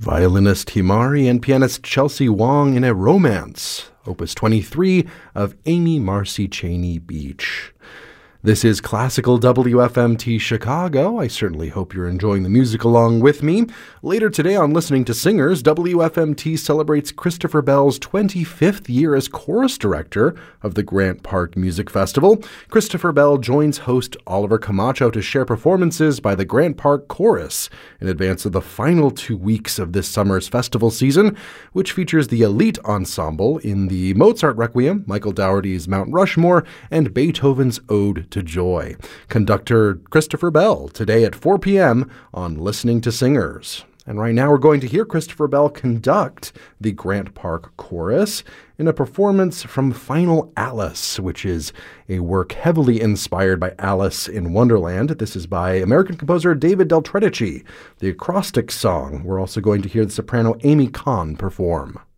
Violinist Himari and pianist Chelsea Wong in a romance, Opus 23 of Amy Marcy Cheney Beach. This is Classical WFMT Chicago. I certainly hope you're enjoying the music along with me. Later today on Listening to Singers, WFMT celebrates Christopher Bell's 25th year as chorus director of the Grant Park Music Festival. Christopher Bell joins host Oliver Camacho to share performances by the Grant Park Chorus in advance of the final 2 weeks of this summer's festival season, which features the elite ensemble in the Mozart Requiem, Michael Dougherty's Mount Rushmore, and Beethoven's Ode to Joy. Conductor Christopher Bell today at 4 p.m. on Listening to Singers. And right now we're going to hear Christopher Bell conduct the Grant Park Chorus in a performance from Final Alice, which is a work heavily inspired by Alice in Wonderland. This is by American composer David Del Tredici, the acrostic song. We're also going to hear the soprano Amy Kahn perform.